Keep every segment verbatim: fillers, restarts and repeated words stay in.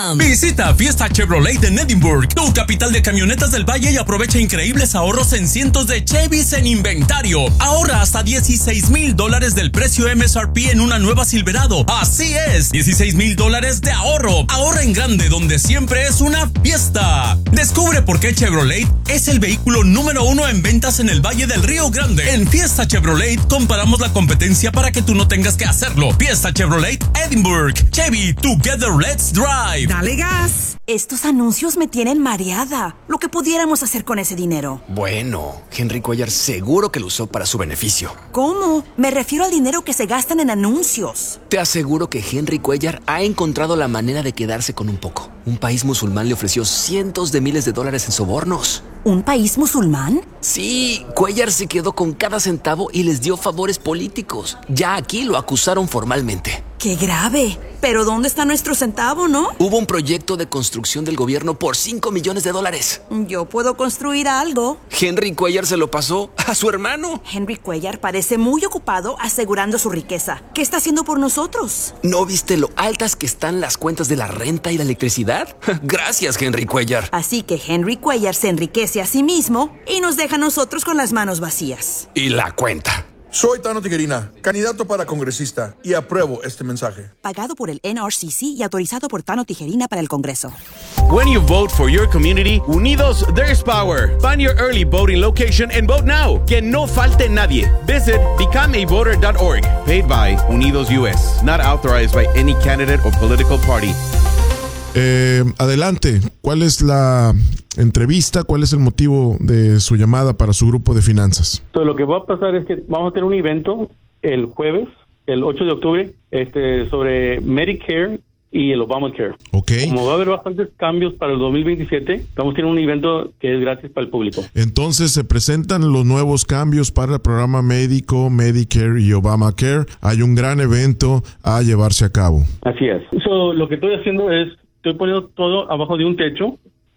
Visita Fiesta Chevrolet en Edinburgh, tu capital de camionetas del Valle, y aprovecha increíbles ahorros en cientos de Chevys en inventario. Ahorra hasta dieciséis mil dólares del precio M S R P en una nueva Silverado. Así es, dieciséis mil dólares de ahorro. Ahorra en grande, donde siempre es una fiesta. Descubre por qué Chevrolet es el vehículo número uno en ventas en el Valle del Río Grande. En Fiesta Chevrolet comparamos la competencia para que tú no tengas que hacerlo. Fiesta Chevrolet Edinburgh. Chevy, together let's drive. ¡Dale gas! Estos anuncios me tienen mareada. Lo que pudiéramos hacer con ese dinero. Bueno, Henry Cuellar seguro que lo usó para su beneficio. ¿Cómo? Me refiero al dinero que se gastan en anuncios. Te aseguro que Henry Cuellar ha encontrado la manera de quedarse con un poco. Un país musulmán le ofreció cientos de miles de dólares en sobornos. ¿Un país musulmán? Sí, Cuellar se quedó con cada centavo y les dio favores políticos. Ya aquí lo acusaron formalmente. ¡Qué grave! Pero ¿dónde está nuestro centavo, no? Hubo un proyecto de construcción del gobierno por cinco millones de dólares. Yo puedo construir algo. Henry Cuellar se lo pasó a su hermano. Henry Cuellar parece muy ocupado asegurando su riqueza. ¿Qué está haciendo por nosotros? ¿No viste lo altas que están las cuentas de la renta y la electricidad? Gracias, Henry Cuellar. Así que Henry Cuellar se enriquece a sí mismo y nos deja a nosotros con las manos vacías. Y la cuenta. Soy Tano Tijerina, candidato para congresista, y apruebo este mensaje. Pagado por el N R C C y autorizado por Tano Tijerina para el Congreso. When you vote for your community, unidos, there's power. Find your early voting location and vote now. Que no falte nadie. Visit become a voter dot org. Paid by Unidos U S. Not authorized by any candidate or political party. Eh, adelante, ¿cuál es la entrevista? ¿Cuál es el motivo de su llamada para su grupo de finanzas? Entonces, lo que va a pasar es que vamos a tener un evento el jueves, el ocho de octubre, este, sobre Medicare y el Obamacare. Okay. Como va a haber bastantes cambios para el dos mil veintisiete, vamos a tener un evento que es gratis para el público. Entonces, se presentan los nuevos cambios para el programa médico, Medicare y Obamacare. Hay un gran evento a llevarse a cabo. Así es. So, lo que estoy haciendo es estoy poniendo todo abajo de un techo,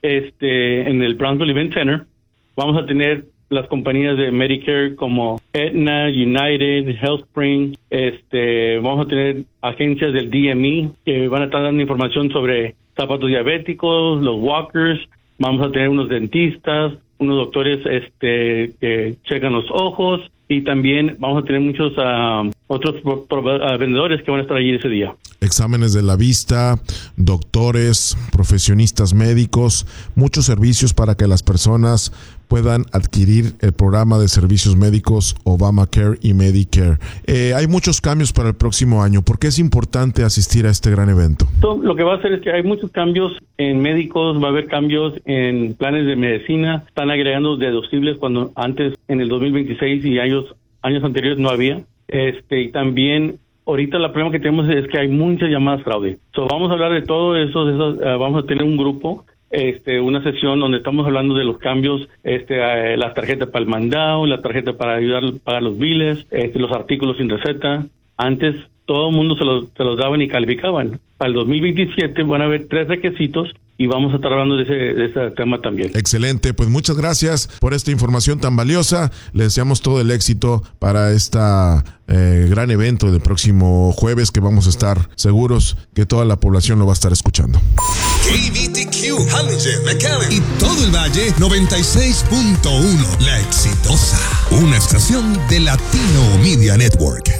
este, en el Brownsville Event Center. Vamos a tener las compañías de Medicare como Aetna, United, HealthSpring. Este, vamos a tener agencias del D M E que van a estar dando información sobre zapatos diabéticos, los walkers. Vamos a tener unos dentistas, unos doctores, este, que checan los ojos. Y también vamos a tener muchos uh, otros pro- pro- uh, vendedores que van a estar allí ese día. Exámenes de la vista, doctores, profesionistas médicos, muchos servicios para que las personas puedan adquirir el programa de servicios médicos Obamacare y Medicare. Eh, hay muchos cambios para el próximo año. ¿Por qué es importante asistir a este gran evento? So, lo que va a hacer es que hay muchos cambios en médicos, va a haber cambios en planes de medicina. Están agregando deducibles cuando antes, en el dos mil veintiséis y años, años anteriores no había. Este, y también ahorita el problema que tenemos es que hay muchas llamadas fraude. So, vamos a hablar de todo eso, de eso uh, vamos a tener un grupo, este, una sesión donde estamos hablando de los cambios, este, uh, las tarjetas para el mandado, la tarjeta para ayudar a pagar los biles, este, los artículos sin receta. Antes todo el mundo se los, se los daban y calificaban. Para el dos mil veintisiete van a haber tres requisitos y vamos a estar hablando de ese, de ese tema también. Excelente, pues muchas gracias por esta información tan valiosa. Le deseamos todo el éxito para esta eh, gran evento del próximo jueves, que vamos a estar seguros que toda la población lo va a estar escuchando. K B T Q, Hallinger, McAllen y todo el Valle noventa y seis punto uno. La Exitosa, una estación de Latino Media Network.